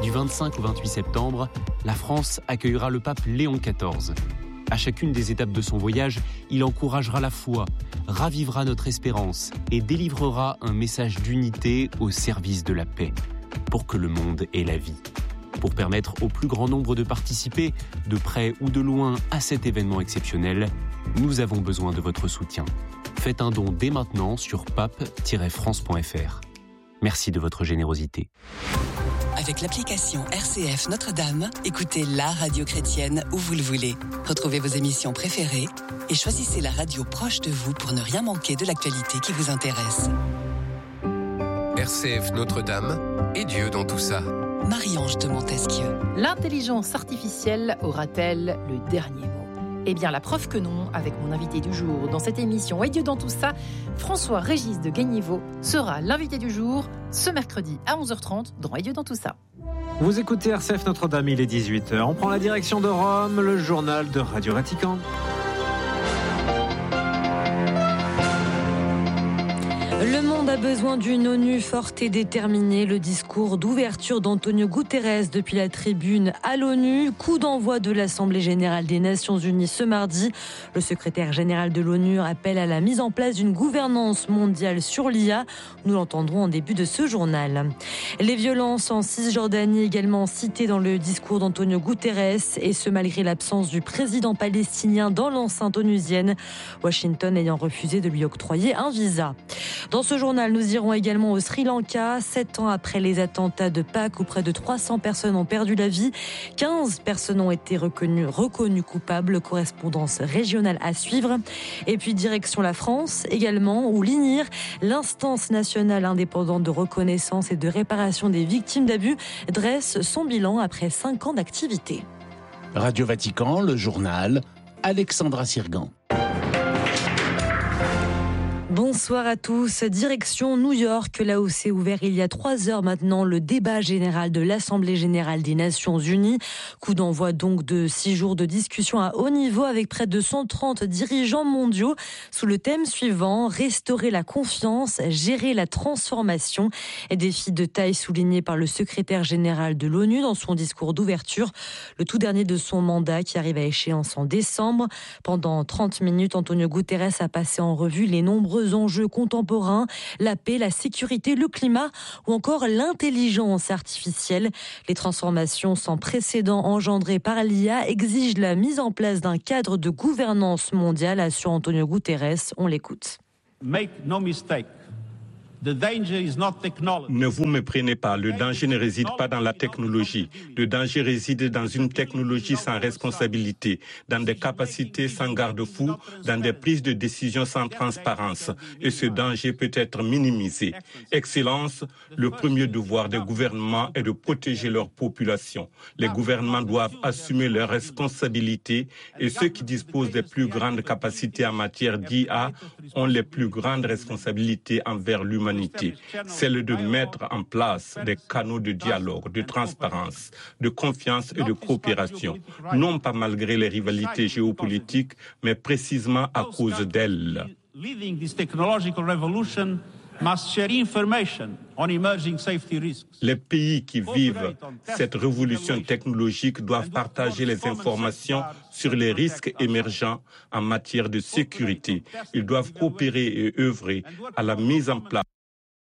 Du 25 au 28 septembre, la France accueillera le pape Léon XIV. À chacune des étapes de son voyage, il encouragera la foi, ravivera notre espérance et délivrera un message d'unité au service de la paix, pour que le monde ait la vie. Pour permettre au plus grand nombre de participer, de près ou de loin, à cet événement exceptionnel, nous avons besoin de votre soutien. Faites un don dès maintenant sur pape-france.fr. Merci de votre générosité. Avec l'application RCF Notre-Dame, écoutez la radio chrétienne où vous le voulez. Retrouvez vos émissions préférées et choisissez la radio proche de vous pour ne rien manquer de l'actualité qui vous intéresse. RCF Notre-Dame et Dieu dans tout ça. Marie-Ange de Montesquieu. L'intelligence artificielle aura-t-elle le dernier mot ? Eh bien, la preuve que non, avec mon invité du jour dans cette émission Et Dieu dans tout ça, François-Régis de Gagniveau sera l'invité du jour ce mercredi à 11h30 dans Et Dieu dans tout ça. Vous écoutez RCF Notre-Dame, il est 18h. On prend la direction de Rome, le journal de Radio Vatican. Le monde a besoin d'une ONU forte et déterminée. Le discours d'ouverture d'Antonio Guterres depuis la tribune à l'ONU. Coup d'envoi de l'Assemblée générale des Nations unies ce mardi. Le secrétaire général de l'ONU appelle à la mise en place d'une gouvernance mondiale sur l'IA. Nous l'entendrons en début de ce journal. Les violences en Cisjordanie également citées dans le discours d'Antonio Guterres, et ce malgré l'absence du président palestinien dans l'enceinte onusienne, Washington ayant refusé de lui octroyer un visa. Dans ce journal, nous irons également au Sri Lanka, 7 ans après les attentats de Pâques où près de 300 personnes ont perdu la vie. 15 personnes ont été reconnues coupables, correspondance régionale à suivre. Et puis direction la France également, où l'INIR, l'instance nationale indépendante de reconnaissance et de réparation des victimes d'abus, dresse son bilan après 5 ans d'activité. Radio Vatican, le journal, Alexandra Sirgan. Bonsoir à tous. Direction New York, là où s'est ouvert il y a 3 heures maintenant le débat général de l'Assemblée générale des Nations unies. Coup d'envoi donc de 6 jours de discussion à haut niveau avec près de 130 dirigeants mondiaux sous le thème suivant: restaurer la confiance, gérer la transformation. Défi de taille souligné par le secrétaire général de l'ONU dans son discours d'ouverture, le tout dernier de son mandat qui arrive à échéance en décembre. Pendant 30 minutes, Antonio Guterres a passé en revue les nombreux enjeux contemporains, la paix, la sécurité, le climat ou encore l'intelligence artificielle. Les transformations sans précédent engendrées par l'IA exigent la mise en place d'un cadre de gouvernance mondiale, assure Antonio Guterres. On l'écoute. Make no mistake. The danger is not technology. Ne vous méprenez pas, le danger ne réside pas dans la technologie. Le danger réside dans une technologie sans responsabilité, dans des capacités sans garde-fou, dans des prises de décision sans transparence. Et ce danger peut être minimisé. Excellence, le premier devoir des gouvernements est de protéger leur population. Les gouvernements doivent assumer leurs responsabilités et ceux qui disposent des plus grandes capacités en matière d'IA ont les plus grandes responsabilités envers l'humanité. Celle de mettre en place des canaux de dialogue, de transparence, de confiance et de coopération, non pas malgré les rivalités géopolitiques, mais précisément à cause d'elles. Les pays qui vivent cette révolution technologique doivent partager les informations sur les risques émergents en matière de sécurité. Ils doivent coopérer et œuvrer à la mise en place